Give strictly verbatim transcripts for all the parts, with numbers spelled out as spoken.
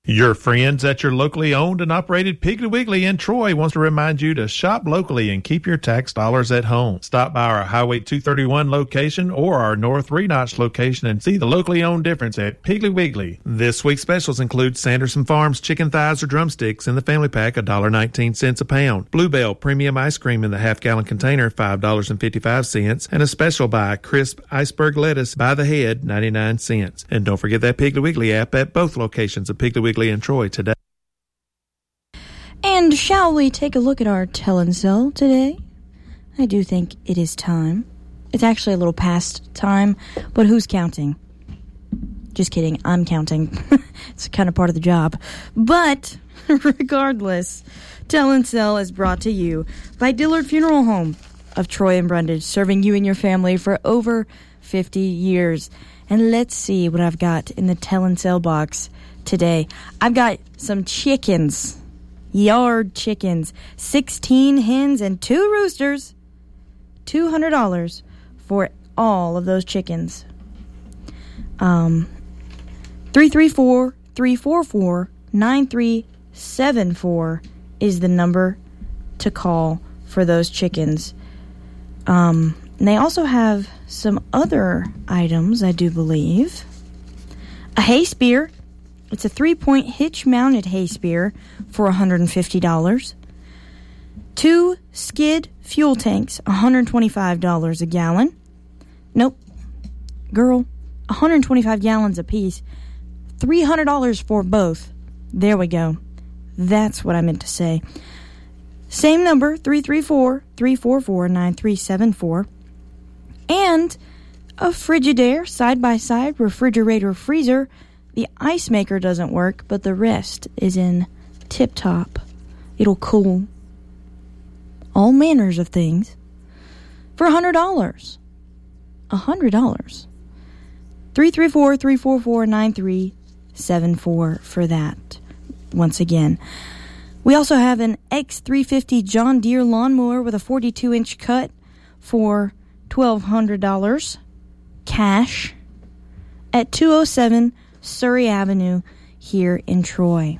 Your friends at your locally owned and operated Piggly Wiggly in Troy wants to remind you to shop locally and keep your tax dollars at home. Stop by our Highway two thirty-one location or our North Three Notch location and see the locally owned difference at Piggly Wiggly. This week's specials include Sanderson Farms chicken thighs or drumsticks in the family pack, one dollar and nineteen cents a pound. Bluebell premium ice cream in the half-gallon container, five dollars and fifty-five cents. And a special buy, crisp iceberg lettuce by the head, ninety-nine cents. And don't forget that Piggly Wiggly app at both locations of Piggly Wiggly and Troy today. And shall we take a look at our tell and sell today? I do think it is time. It's actually a little past time, but who's counting? Just kidding, I'm counting. It's kind of part of the job. But regardless, tell and sell is brought to you by Dillard Funeral Home of Troy and Brundage, serving you and your family for over fifty years. And let's see what I've got in the tell and sell box today. I've got some chickens, yard chickens, sixteen hens and two roosters, two hundred dollars for all of those chickens. Um, three three four, three four four, nine three seven four is the number to call for those chickens. Um, and they also have some other items, I do believe. A hay spear. It's a three-point hitch-mounted hay spear for one hundred fifty dollars. Two skid fuel tanks, one hundred twenty-five dollars a gallon. Nope. Girl, one hundred twenty-five gallons apiece. three hundred dollars for both. There we go. That's what I meant to say. Same number, three three four, three four four, nine three seven four. And a Frigidaire side-by-side refrigerator freezer. The ice maker doesn't work, but the rest is in tip-top. It'll cool all manners of things for one hundred dollars. one hundred dollars. three three four, three four four, nine three seven four for that. Once again. We also have an X three fifty John Deere lawnmower with a forty-two inch cut for twelve hundred dollars cash at two oh seven Surrey Avenue here in Troy.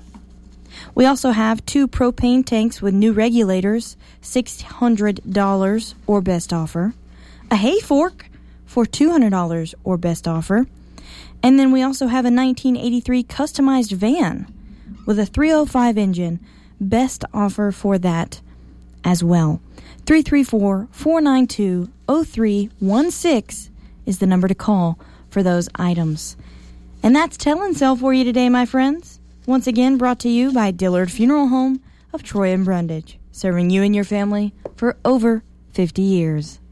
We also have two propane tanks with new regulators, six hundred dollars or best offer. A hay fork for two hundred dollars or best offer. And then we also have a nineteen eighty-three customized van with a three oh five engine. Best offer for that as well. three three four, four nine two, oh three one six is the number to call for those items. And that's Tell and Sell for you today, my friends. Once again, brought to you by Dillard Funeral Home of Troy and Brundage, serving you and your family for over fifty years.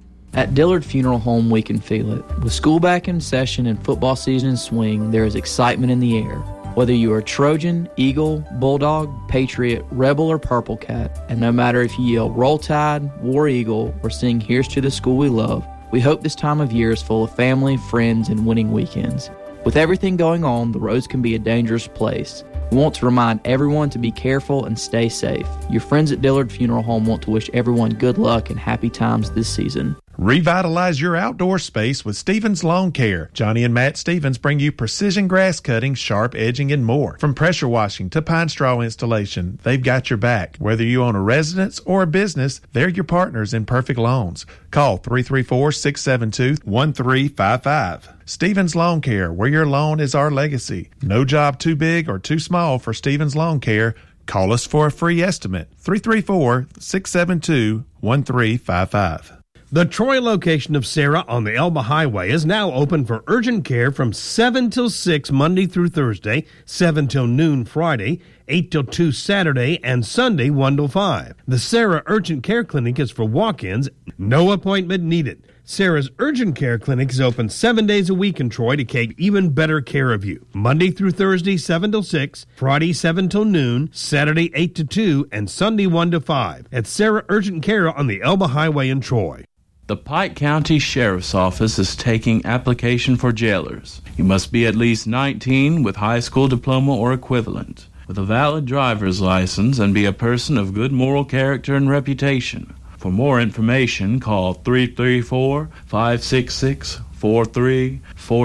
At Dillard Funeral Home, we can feel it. With school back in session and football season in swing, there is excitement in the air. Whether you are Trojan, Eagle, Bulldog, Patriot, Rebel, or Purple Cat, and no matter if you yell Roll Tide, War Eagle, or sing Here's to the School We Love, we hope this time of year is full of family, friends, and winning weekends. With everything going on, the roads can be a dangerous place. We want to remind everyone to be careful and stay safe. Your friends at Dillard Funeral Home want to wish everyone good luck and happy times this season. Revitalize your outdoor space with Stevens Lawn Care. Johnny and Matt Stevens bring you precision grass cutting, sharp edging, and more. From pressure washing to pine straw installation, they've got your back. Whether you own a residence or a business, they're your partners in perfect lawns. Call three three four, six seven two, one three five five. Stevens Lawn Care, where your lawn is our legacy. No job too big or too small for Stevens Lawn Care. Call us for a free estimate. three three four, six seven two, one three five five. The Troy location of Sarah on the Elba Highway is now open for urgent care from seven till six Monday through Thursday, seven till noon Friday, eight till two Saturday, and Sunday one till five. The Sarah Urgent Care Clinic is for walk-ins, no appointment needed. Sarah's Urgent Care Clinic is open seven days a week in Troy to take even better care of you. Monday through Thursday, seven till six, Friday, seven till noon, Saturday, eight to two, and Sunday, one to five. At Sarah Urgent Care on the Elba Highway in Troy. The Pike County Sheriff's Office is taking application for jailers. You must be at least nineteen with high school diploma or equivalent, with a valid driver's license, and be a person of good moral character and reputation. For more information, call three three four, five six six, four three four